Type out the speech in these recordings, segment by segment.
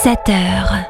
7h.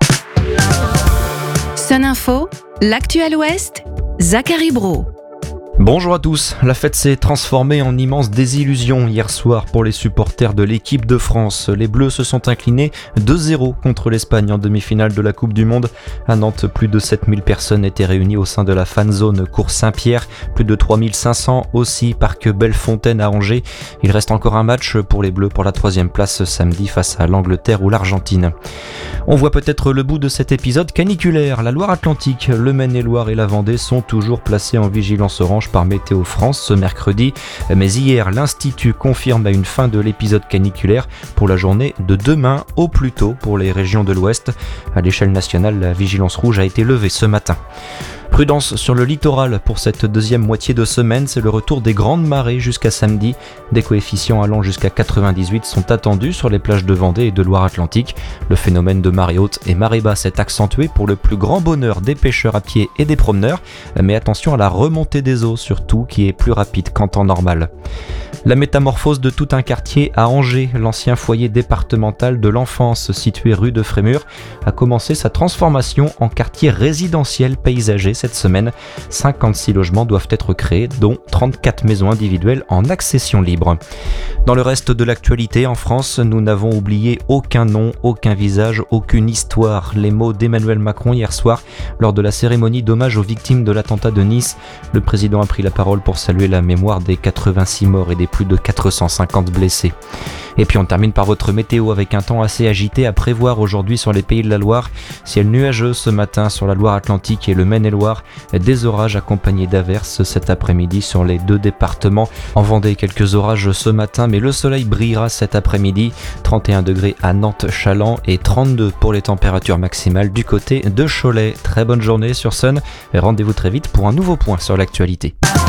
Sun Info, l'actuel Ouest, Zachary Brault. Bonjour à tous, la fête s'est transformée en immense désillusion hier soir pour les supporters de l'équipe de France. Les Bleus se sont inclinés 2-0 contre l'Espagne en demi-finale de la Coupe du Monde. À Nantes, plus de 7000 personnes étaient réunies au sein de la fan zone Cours Saint-Pierre, plus de 3500 aussi Parc Bellefontaine à Angers. Il reste encore un match pour les Bleus pour la 3e place samedi face à l'Angleterre ou l'Argentine. On voit peut-être le bout de cet épisode caniculaire. La Loire-Atlantique, le Maine-et-Loire et la Vendée sont toujours placés en vigilance orange par Météo France ce mercredi. Mais hier, l'Institut confirme une fin de l'épisode caniculaire pour la journée de demain au plus tôt pour les régions de l'Ouest. À l'échelle nationale, la vigilance rouge a été levée ce matin. Prudence sur le littoral pour cette deuxième moitié de semaine, c'est le retour des grandes marées jusqu'à samedi. Des coefficients allant jusqu'à 98 sont attendus sur les plages de Vendée et de Loire-Atlantique. Le phénomène de marée haute et marée basse est accentué pour le plus grand bonheur des pêcheurs à pied et des promeneurs. Mais attention à la remontée des eaux surtout qui est plus rapide qu'en temps normal. La métamorphose de tout un quartier à Angers, l'ancien foyer départemental de l'enfance situé rue de Frémur, a commencé sa transformation en quartier résidentiel paysager cette semaine. 56 logements doivent être créés, dont 34 maisons individuelles en accession libre. Dans le reste de l'actualité, en France, nous n'avons oublié aucun nom, aucun visage, aucune histoire. Les mots d'Emmanuel Macron hier soir, lors de la cérémonie d'hommage aux victimes de l'attentat de Nice. Le président a pris la parole pour saluer la mémoire des 86 morts et des plus de 450 blessés. Et puis on termine par votre météo avec un temps assez agité à prévoir aujourd'hui sur les Pays de la Loire. Ciel nuageux ce matin sur la Loire-Atlantique et le Maine-et-Loire. Des orages accompagnés d'averses cet après-midi sur les deux départements. En Vendée, quelques orages ce matin, mais le soleil brillera cet après-midi. 31 degrés à Nantes-Chaland et 32 pour les températures maximales du côté de Cholet. Très bonne journée sur Sun et rendez-vous très vite pour un nouveau point sur l'actualité.